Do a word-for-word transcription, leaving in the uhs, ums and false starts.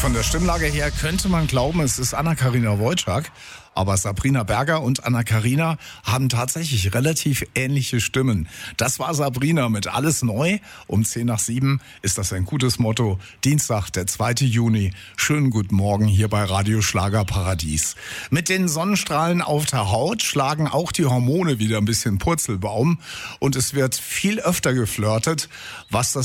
Von der Stimmlage her könnte man glauben, es ist Anna-Karina Wojcik. Aber Sabrina Berger und Anna-Karina haben tatsächlich relativ ähnliche Stimmen. Das war Sabrina mit Alles neu. Um zehn nach sieben ist das ein gutes Motto. Dienstag, der zweite Juni. Schönen guten Morgen hier bei Radio Schlager Paradies. Mit den Sonnenstrahlen auf der Haut schlagen auch die Hormone wieder ein bisschen Purzelbaum. Und es wird viel öfter geflirtet, was das